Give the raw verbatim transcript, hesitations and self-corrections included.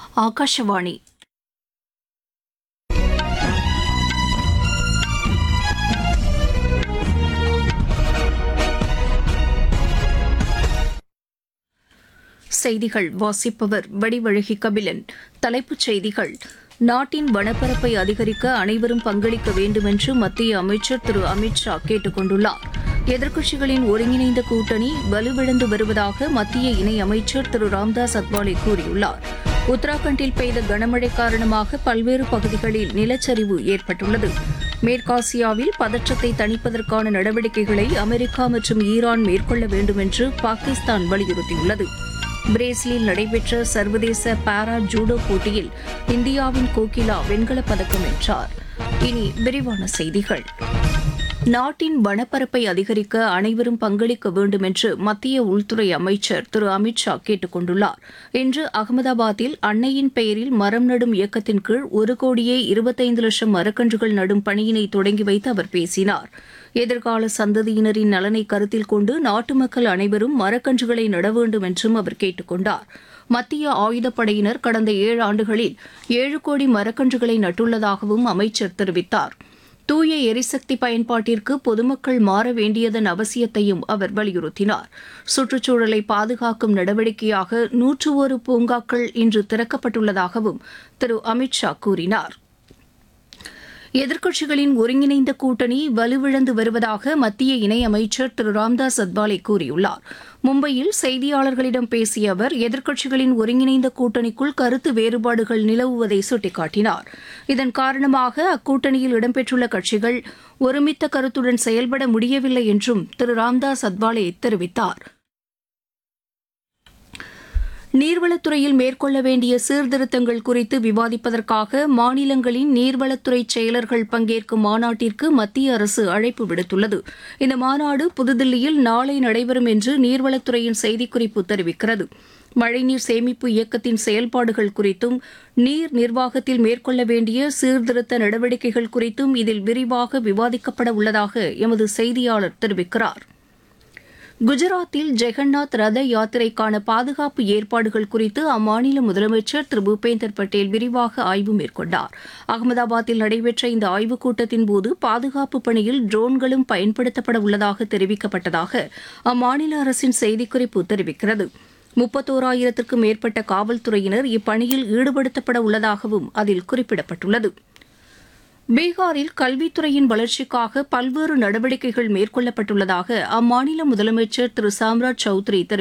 ஆகாஷவாணி. செய்திகள் வாசிப்பவர் வடிவழகி கபிலன். தலைப்புச் செய்திகள்: நாட்டின் வனப்பரப்பை அதிகரிக்க அனைவரும் பங்களிக்க வேண்டும் என்று மத்திய அமைச்சர் திரு அமித் ஷா கேட்டுக் கொண்டுள்ளார். எதிர்க்கட்சிகளின் ஒருங்கிணைந்த கூட்டணி வலுவிழந்து வருவதாக மத்திய இணையமைச்சர் திரு ராம்தாஸ் அத்வாலே கூறியுள்ளார். உத்தராகண்டில் பெய்த கனமழை காரணமாக பல்வேறு பகுதிகளில் நிலச்சரிவு ஏற்பட்டுள்ளது. மேற்காசியாவில் பதற்றத்தை தணிப்பதற்கான நடவடிக்கைகளை அமெரிக்கா மற்றும் ஈரான் மேற்கொள்ள வேண்டும் என்று பாகிஸ்தான் வலியுறுத்தியுள்ளது. பிரேசிலில் நடைபெற்ற சர்வதேச பாரா ஜூடோ போட்டியில் இந்தியாவின் கோகிலா வெண்கலப் பதக்கம் வென்றார். இனி விரிவான செய்திகள். நாட்டின் வனப்பரப்பை அதிகரிக்க அனைவரும் பங்களிக்க வேண்டும் என்று மத்திய உள்துறை அமைச்சர் திரு அமித் ஷா கேட்டுக் கொண்டுள்ளார். இன்று அகமதாபாத்தில் அன்னையின் பெயரில் மரம் நடும் இயக்கத்தின் கீழ் ஒரு கோடியே இருபத்தைந்து லட்சம் மரக்கன்றுகள் நடும் பணியினை தொடங்கி வைத்து அவர் பேசினார். எதிர்கால சந்ததியினரின் நலனை கருத்தில் கொண்டு நாட்டு மக்கள் அனைவரும் மரக்கன்றுகளை நட வேண்டும் என்றும் அவர் கேட்டுக் கொண்டார். மத்திய ஆயுதப்படையினர் கடந்த ஏழு ஆண்டுகளில் ஏழு கோடி மரக்கன்றுகளை நட்டுள்ளதாகவும் அமைச்சர் தெரிவித்தார். தூய எரிசக்தி பயன்பாட்டிற்கு பொதுமக்கள் மாற வேண்டியதன் அவசியத்தையும் அவர் வலியுறுத்தினார். சுற்றுச்சூழலை பாதுகாக்கும் நடவடிக்கையாக நூற்று ஒரு பூங்காக்கள் இன்று திறக்கப்பட்டுள்ளதாகவும் திரு அமித் ஷா கூறினார். எதிர்க்கட்சிகளின் ஒருங்கிணைந்த கூட்டணி வலுவிழந்து வருவதாக மத்திய இணையமைச்சர் திரு ராம்தாஸ் அத்வாலே கூறியுள்ளார். மும்பையில் செய்தியாளர்களிடம் பேசிய அவர் எதிர்க்கட்சிகளின் ஒருங்கிணைந்த கூட்டணிக்குள் கருத்து வேறுபாடுகள் நிலவுவதை சுட்டிக்காட்டினார். இதன் காரணமாக அக்கூட்டணியில் இடம்பெற்றுள்ள கட்சிகள் ஒருமித்த கருத்துடன் செயல்பட முடியவில்லை என்றும் திரு ராம்தாஸ் அத்வாலே தெரிவித்தார். நீர்வளத்துறையில் மேற்கொள்ள வேண்டிய சீர்திருத்தங்கள் குறித்து விவாதிப்பதற்காக மாநிலங்களின் நீர்வளத்துறை செயலர்கள் பங்கேற்கும் மாநாட்டிற்கு மத்திய அரசு அழைப்பு விடுத்துள்ளது. இந்த மாநாடு புதுதில்லியில் நாளை நடைபெறும் என்று நீர்வளத்துறையின் செய்திக்குறிப்பு தெரிவிக்கிறது. மழைநீர் சேமிப்பு இயக்கத்தின் செயல்பாடுகள் குறித்தும் நீர் நிர்வாகத்தில் மேற்கொள்ள வேண்டிய சீர்திருத்த நடவடிக்கைகள் குறித்தும் இதில் விரிவாக விவாதிக்கப்பட உள்ளதாக எமது செய்தியாளர் தெரிவிக்கிறார். குஜராத்தில் ஜெகநாத் ரத யாத்திரைக்கான பாதுகாப்பு ஏற்பாடுகள் குறித்து அம்மாநில முதலமைச்சர் திரு பூபேந்தர் பட்டேல் விரிவாக ஆய்வு மேற்கொண்டார். அகமதாபாத்தில் நடைபெற்ற இந்த ஆய்வுக் கூட்டத்தின் போது பாதுகாப்பு பணியில் ட்ரோன்களும் பயன்படுத்தப்பட உள்ளதாக தெரிவிக்கப்பட்டதாக அம்மாநில அரசின் செய்திக்குறிப்பு தெரிவிக்கிறது. முப்பத்தோராயிரத்திற்கும் மேற்பட்ட காவல்துறையினர் இப்பணியில் ஈடுபடுத்தப்பட உள்ளதாகவும் அதில் குறிப்பிடப்பட்டுள்ளது. பீகாரில் கல்வித்துறையின் வளர்ச்சிக்காக பல்வேறு நடவடிக்கைகள் மேற்கொள்ளப்பட்டுள்ளதாக அம்மாநில முதலமைச்சர் திரு சாம்ராஜ் சௌத்ரி தெரிவித்தார்.